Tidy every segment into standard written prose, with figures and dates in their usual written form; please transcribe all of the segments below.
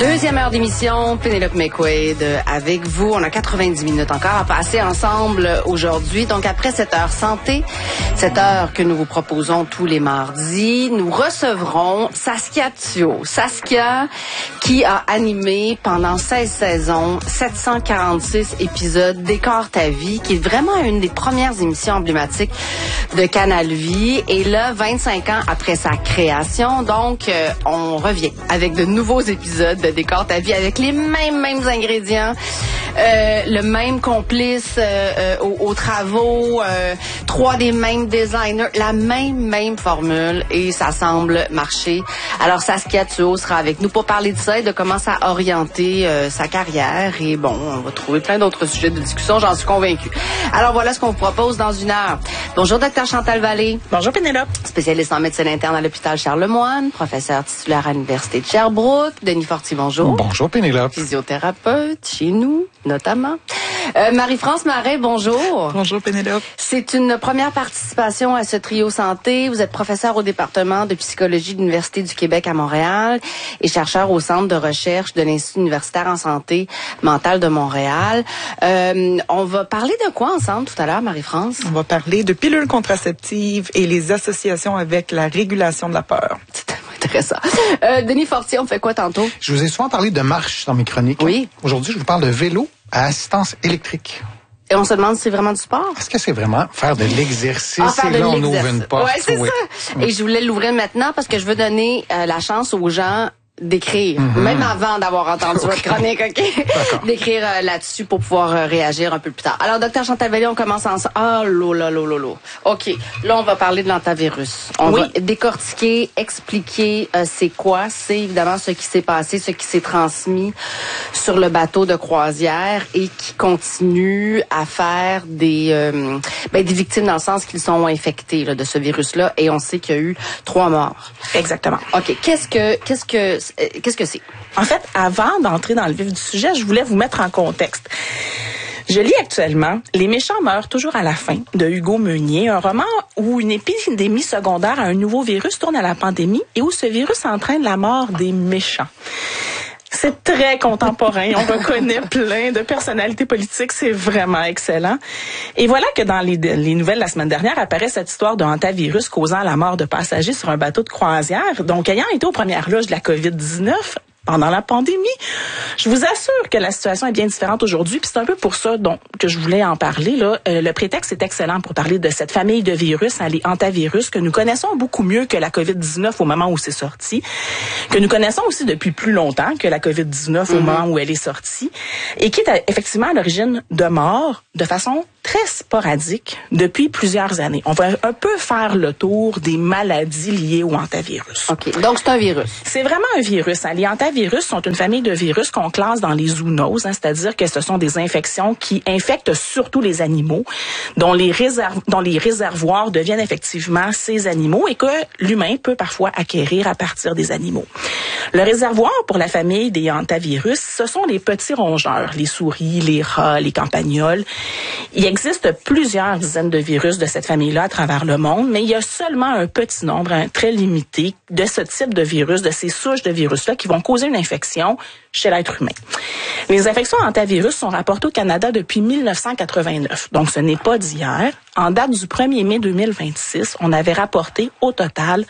Deuxième heure d'émission, Pénélope McQuaid avec vous. On a 90 minutes encore à passer ensemble aujourd'hui. Donc, après cette heure santé, cette heure que nous vous proposons tous les mardis, nous recevrons Saskia Thiault. Saskia qui a animé pendant 16 saisons, 746 épisodes Décore ta vie, qui est vraiment une des premières émissions emblématiques de Canal Vie. Et là, 25 ans après sa création, donc, on revient avec de nouveaux épisodes de Décore ta vie avec les mêmes ingrédients, le même complice aux travaux, 3 des mêmes designers, la même formule et ça semble marcher. Alors Saskia Thiault sera avec nous pour parler de ça et de comment ça a orienté sa carrière et bon, on va trouver plein d'autres sujets de discussion, j'en suis convaincue. Alors voilà ce qu'on vous propose dans une heure. Bonjour Dr Chantal Vallée. Bonjour Pénélope. Spécialiste en médecine interne à l'hôpital Charles-Lemoine, professeur titulaire à l'Université de Sherbrooke. Denis Fortier, bonjour. Bonjour Pénélope. Physiothérapeute chez nous, notamment. Marie-France Marais, bonjour. Bonjour Pénélope. C'est une première participation à ce trio santé. Vous êtes professeur au département de psychologie de l'Université du Québec à Montréal et chercheur au centre de recherche de l'Institut universitaire en santé mentale de Montréal. On va parler de quoi ensemble tout à l'heure, Marie-France? On va parler de pilules contraceptives et les associations avec la régulation de la peur. C'est tellement intéressant. Denis Fortier, on fait quoi tantôt? Je vous ai souvent parlé de marche dans mes chroniques. Oui. Aujourd'hui, je vous parle de vélo à assistance électrique. Et on se demande si c'est vraiment du sport? Est-ce que c'est vraiment faire de l'exercice? Faire et là, de on l'exercice. ouvre une porte. Ouais, c'est ça. Et je voulais l'ouvrir maintenant parce que je veux donner la chance aux gens d'écrire, même avant d'avoir entendu votre chronique, OK? D'écrire là-dessus pour pouvoir réagir un peu plus tard. Alors, Dr Chantal Vallée, on commence ensemble. Ah, là. OK. Là, on va parler de l'antivirus. On va décortiquer, expliquer c'est quoi. C'est évidemment ce qui s'est passé, ce qui s'est transmis sur le bateau de croisière et qui continue à faire des victimes dans le sens qu'ils sont infectés là, de ce virus-là. Et on sait qu'il y a eu 3 morts. Exactement. OK. Qu'est-ce que c'est? En fait, avant d'entrer dans le vif du sujet, je voulais vous mettre en contexte. Je lis actuellement « Les méchants meurent toujours à la fin » de Hugo Meunier, un roman où une épidémie secondaire à un nouveau virus tourne à la pandémie et où ce virus entraîne la mort des méchants. C'est très contemporain. On reconnaît plein de personnalités politiques. C'est vraiment excellent. Et voilà que dans les nouvelles la semaine dernière apparaît cette histoire de hantavirus causant la mort de passagers sur un bateau de croisière. Donc, ayant été aux premières loges de la COVID-19 pendant la pandémie, je vous assure que la situation est bien différente aujourd'hui. Puis c'est un peu pour ça que je voulais en parler. Là. Le prétexte est excellent pour parler de cette famille de virus, les hantavirus, que nous connaissons beaucoup mieux que la COVID-19 au moment où c'est sorti, que nous connaissons aussi depuis plus longtemps que la COVID-19 au moment où elle est sortie, et qui est effectivement à l'origine de morts de façon très sporadique depuis plusieurs années. On va un peu faire le tour des maladies liées au hantavirus. OK. Donc, c'est un virus. C'est vraiment un virus. Les hantavirus sont une famille de virus qu'on classe dans les zoonoses, c'est-à-dire que ce sont des infections qui infectent surtout les animaux, dont les réservoirs deviennent effectivement ces animaux et que l'humain peut parfois acquérir à partir des animaux. Le réservoir pour la famille des hantavirus, ce sont les petits rongeurs, les souris, les rats, les campagnols. Il existe plusieurs dizaines de virus de cette famille-là à travers le monde, mais il y a seulement un petit nombre, très limité, de ce type de virus, de ces souches de virus-là qui vont causer une infection chez l'être humain. Les infections hantavirus sont rapportées au Canada depuis 1989, donc ce n'est pas d'hier. En date du 1er mai 2026, on avait rapporté au total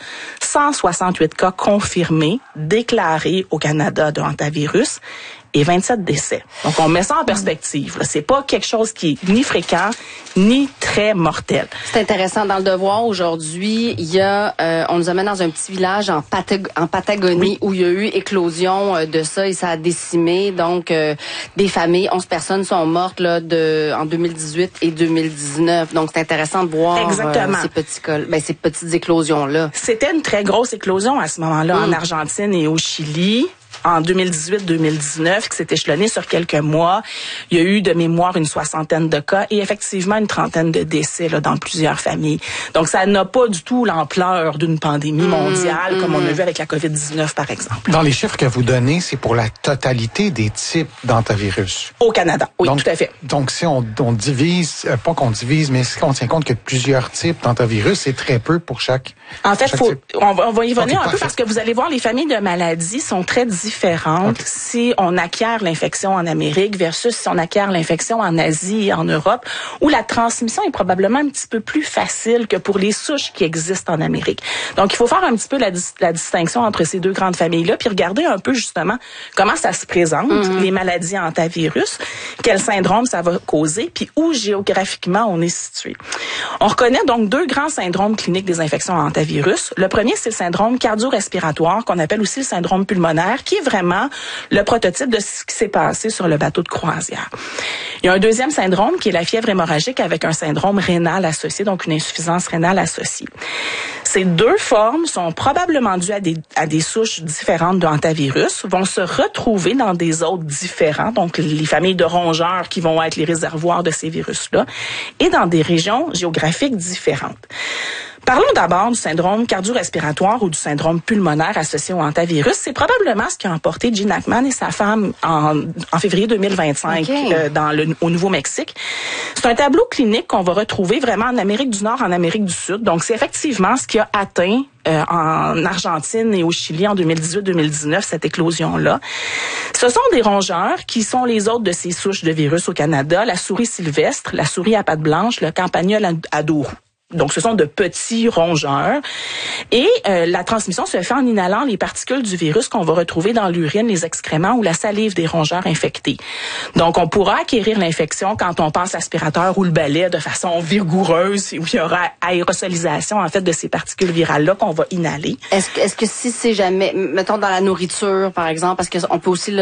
168 cas confirmés, déclarés au Canada de hantavirus et 27 décès. Donc, on met ça en perspective. C'est pas quelque chose qui est ni fréquent, ni très mortel. C'est intéressant. Dans le Devoir, aujourd'hui, il y a, on nous amène dans un petit village en Patagonie où il y a eu éclosion de ça et ça a décimé. Donc, des familles, 11 personnes sont mortes là en 2018 et 2019. Donc, c'est intéressant de voir ces petites éclosions-là. C'était une très grosse éclosion à ce moment-là en Argentine et au Chili. En 2018-2019, qui s'est échelonné sur quelques mois. Il y a eu de mémoire une 60aine de cas et effectivement une 30aine de décès là, dans plusieurs familles. Donc, ça n'a pas du tout l'ampleur d'une pandémie mondiale comme on a vu avec la COVID-19, par exemple. Dans les chiffres que vous donnez, c'est pour la totalité des types d'hantavirus. Au Canada, oui, donc, tout à fait. Donc, si on divise, pas qu'on divise, mais si on tient compte que plusieurs types d'hantavirus, c'est très peu pour chaque. En fait, chaque on va y venir un peu parce que vous allez voir, les familles de maladies sont très différentes différentes si on acquiert l'infection en Amérique versus si on acquiert l'infection en Asie et en Europe, où la transmission est probablement un petit peu plus facile que pour les souches qui existent en Amérique. Donc, il faut faire un petit peu la distinction entre ces deux grandes familles-là, puis regarder un peu justement comment ça se présente, les maladies hantavirus, quel syndrome ça va causer, puis où géographiquement on est situé. On reconnaît donc deux grands syndromes cliniques des infections à hantavirus. Le premier, c'est le syndrome cardio-respiratoire, qu'on appelle aussi le syndrome pulmonaire, qui est vraiment le prototype de ce qui s'est passé sur le bateau de croisière. Il y a un deuxième syndrome qui est la fièvre hémorragique avec un syndrome rénal associé, donc une insuffisance rénale associée. Ces deux formes sont probablement dues à des souches différentes de hantavirus, vont se retrouver dans des hôtes différents, donc les familles de rongeurs qui vont être les réservoirs de ces virus-là, et dans des régions géographiques différentes. Parlons d'abord du syndrome cardio-respiratoire ou du syndrome pulmonaire associé au hantavirus. C'est probablement ce qui a emporté Gene Hackman et sa femme en février 2025 au Nouveau-Mexique. C'est un tableau clinique qu'on va retrouver vraiment en Amérique du Nord, en Amérique du Sud. Donc, c'est effectivement ce qui a atteint en Argentine et au Chili en 2018-2019, cette éclosion-là. Ce sont des rongeurs qui sont les hôtes de ces souches de virus au Canada, la souris sylvestre, la souris à pattes blanches, le campagnol à dos roux. Donc, ce sont de petits rongeurs. Et la transmission se fait en inhalant les particules du virus qu'on va retrouver dans l'urine, les excréments ou la salive des rongeurs infectés. Donc, on pourra acquérir l'infection quand on passe l'aspirateur ou le balai de façon vigoureuse, où il y aura aérosolisation, en fait, de ces particules virales-là qu'on va inhaler. Est-ce que si c'est jamais, mettons dans la nourriture, par exemple, parce qu'on peut aussi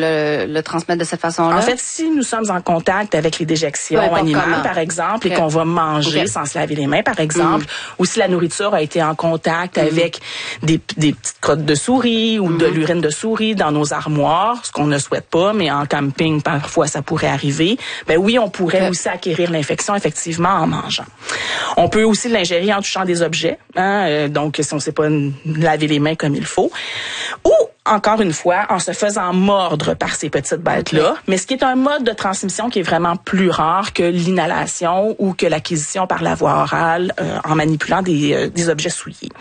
le transmettre de cette façon-là? En fait, si nous sommes en contact avec les déjections animales, par exemple, et qu'on va manger sans se laver les mains, par exemple, ou si la nourriture a été en contact avec des petites crottes de souris ou de l'urine de souris dans nos armoires, ce qu'on ne souhaite pas, mais en camping, parfois, ça pourrait arriver. Ben oui, on pourrait aussi acquérir l'infection, effectivement, en mangeant. On peut aussi l'ingérer en touchant des objets, donc si on ne sait pas laver les mains comme il faut, ou encore une fois, en se faisant mordre par ces petites bêtes-là, mais ce qui est un mode de transmission qui est vraiment plus rare que l'inhalation ou que l'acquisition par la voie orale en manipulant des objets souillés.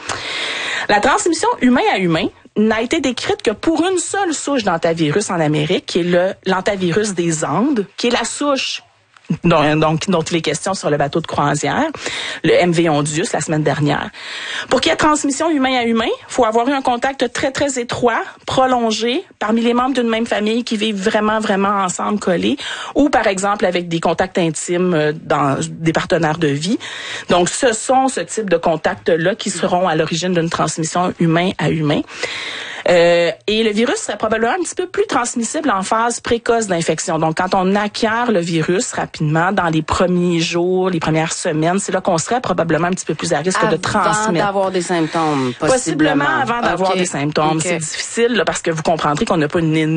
La transmission humain à humain n'a été décrite que pour une seule souche d'hantavirus en Amérique, qui est l'hantavirus des Andes, qui est la souche dont il est question sur le bateau de croisière, le MV Ondius, la semaine dernière. Pour qu'il y ait transmission humain à humain, il faut avoir eu un contact très, très étroit, prolongé, parmi les membres d'une même famille qui vivent vraiment, vraiment ensemble, collés, ou par exemple avec des contacts intimes dans des partenaires de vie. Donc, ce sont ce type de contacts-là qui seront à l'origine d'une transmission humain à humain. Et le virus serait probablement un petit peu plus transmissible en phase précoce d'infection. Donc, quand on acquiert le virus rapidement, dans les premiers jours, les premières semaines, c'est là qu'on serait probablement un petit peu plus à risque de transmettre. Avant d'avoir des symptômes, possiblement. Possiblement avant d'avoir des symptômes. C'est difficile là, parce que vous comprendrez qu'on n'a pas une